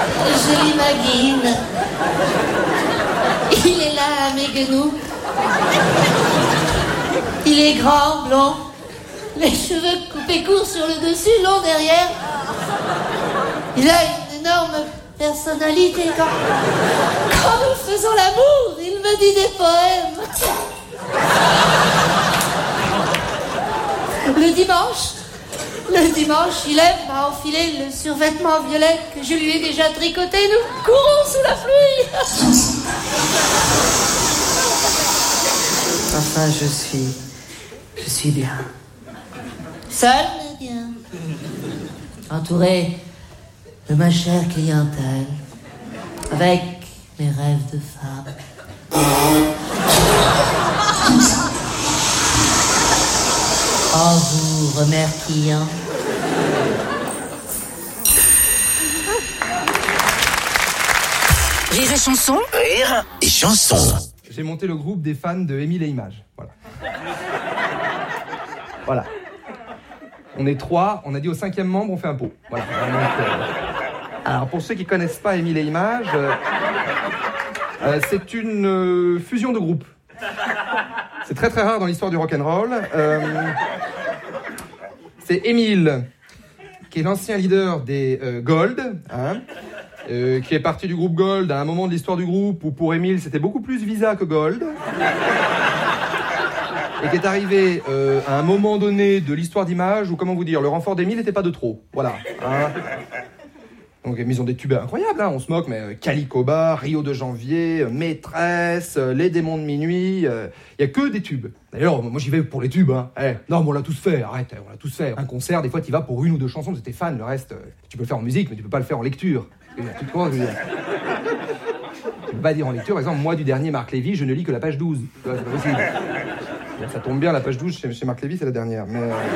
Je l'imagine. Il est là à mes genoux. Il est grand, blond. Les cheveux coupés courts sur le dessus, longs derrière. Il a une énorme personnalité. Quand nous faisons l'amour, il me dit des poèmes. Le dimanche, il aime à enfiler le survêtement violet que je lui ai déjà tricoté. Nous courons sous la pluie. Enfin, je suis bien. Seul, mais bien. Entouré de ma chère clientèle, avec mes rêves de femme. En vous remerciant. Rire et chanson. Rire et chanson. J'ai monté le groupe des fans de Émile et Images. Voilà. On est 3, on a dit au 5e membre, on fait un pot. Voilà. Alors, pour ceux qui connaissent pas Émile et Images, c'est une fusion de groupes. C'est très très rare dans l'histoire du rock'n'roll. C'est Émile, qui est l'ancien leader des Gold, qui est parti du groupe Gold à un moment de l'histoire du groupe où pour Émile c'était beaucoup plus Visa que Gold. Et qui est arrivé à un moment donné de l'histoire d'Images où, comment vous dire, le renfort d'Émile n'était pas de trop. Voilà. Donc ils ont des tubes incroyables, on se moque, mais Calicoba, Rio de Janvier, Maîtresse, Les Démons de Minuit, il y a que des tubes. D'ailleurs, moi j'y vais pour les tubes. Non, mais on l'a tous fait, arrête, on l'a tous fait. Un concert, des fois tu vas pour 1 ou 2 chansons de tes fans, le reste, tu peux le faire en musique, mais tu peux pas le faire en lecture. Tu peux pas dire en lecture, par exemple, moi du dernier Marc Lévy, je ne lis que la page 12. C'est pas possible. Ça tombe bien, la page 12 chez Marc Lévy, c'est la dernière, mais... Moi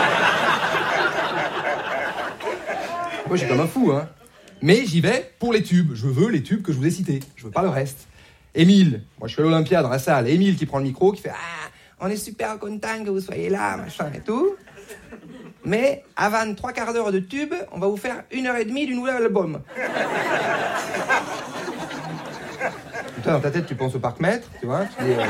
je suis comme un fou, Mais j'y vais pour les tubes. Je veux les tubes que je vous ai cités. Je veux pas le reste. Émile, moi je suis à l'Olympia dans la salle. Émile qui prend le micro, qui fait « on est super content que vous soyez là, machin et tout. Mais avant 3/4 d'heure de tube, on va vous faire 1h30 du nouvel album. » Toi, dans ta tête, tu penses au parc-mètre, tu vois. Tu dis,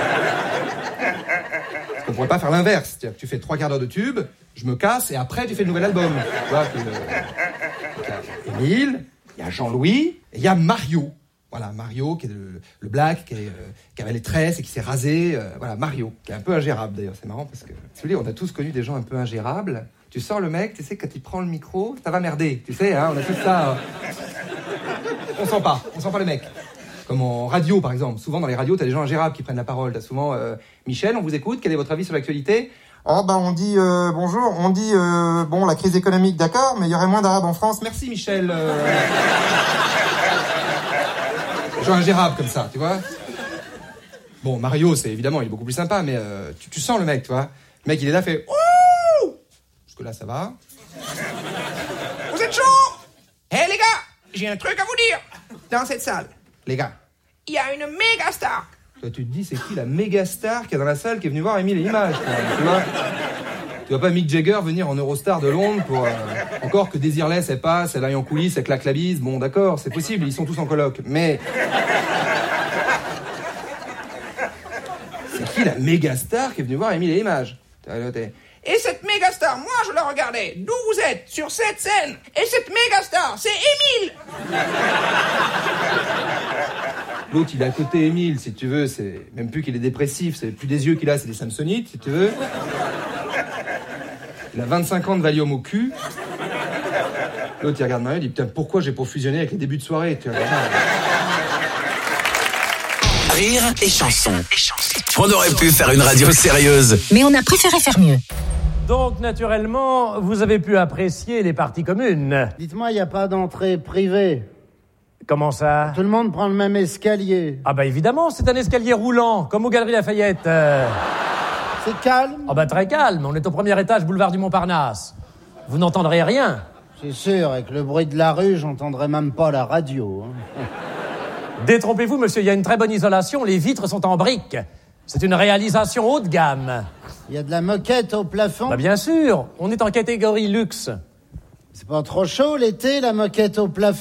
parce qu'on pourrait pas faire l'inverse. Tu fais 3/4 d'heure de tube, je me casse, et après, tu fais le nouvel album. Tu vois, il y a Émile, il y a Jean-Louis, et il y a Mario. Voilà, Mario, qui est le black, qui avait les tresses et qui s'est rasé. Voilà, Mario, qui est un peu ingérable, d'ailleurs. C'est marrant, parce que, si vous voulez, on a tous connu des gens un peu ingérables. Tu sors le mec, tu sais, quand il prend le micro, ça va merder. Tu sais, on a tout ça. On sent pas le mec. Comme en radio, par exemple. Souvent, dans les radios, t'as des gens ingérables qui prennent la parole. T'as souvent Michel, on vous écoute. Quel est votre avis sur l'actualité ? On dit bonjour. On dit la crise économique, d'accord, mais il y aurait moins d'Arabes en France. Merci, Michel. Des gens ingérables comme ça, tu vois. Bon, Mario, c'est évidemment, il est beaucoup plus sympa, mais tu sens le mec, tu vois. Le mec, il est là, fait ouh. Jusque là, ça va. Vous êtes chaud ? Les gars, j'ai un truc à vous dire. Dans cette salle, les gars, il y a une méga star. Toi, tu te dis, c'est qui la méga star qui est dans la salle, qui est venue voir Émile et Images, tu vois ? Tu vois pas Mick Jagger venir en Eurostar de Londres pour... encore que Désirless, elle passe, elle aille en coulisses, elle claque la bise. Bon, d'accord, c'est possible, ils sont tous en coloc. Mais... c'est qui la méga star qui est venue voir Émile et Images ? Et cette méga star, moi je la regardais d'où vous êtes, sur cette scène. Et cette méga star, c'est Émile. L'autre, il est à côté Émile, si tu veux, c'est même plus qu'il est dépressif, c'est plus des yeux qu'il a, c'est des Samsonites, si tu veux. Il a 25 ans de Valium au cul. L'autre, il regarde Mario, il dit, putain, pourquoi j'ai pas fusionné avec les débuts de soirée, tu vois. Rire et chanson. On aurait pu faire une radio sérieuse. Mais on a préféré faire mieux. Donc, naturellement, vous avez pu apprécier les parties communes. Dites-moi, il n'y a pas d'entrée privée? Comment ça? Tout le monde prend le même escalier. Ah bah évidemment, c'est un escalier roulant, comme aux Galeries Lafayette. C'est calme? Ah bah très calme, on est au premier étage, boulevard du Montparnasse. Vous n'entendrez rien. C'est sûr, avec le bruit de la rue, j'entendrai même pas la radio. Détrompez-vous, monsieur, il y a une très bonne isolation, les vitres sont en briques. C'est une réalisation haut de gamme. Il y a de la moquette au plafond? Bah bien sûr, on est en catégorie luxe. C'est pas trop chaud l'été, la moquette au plafond?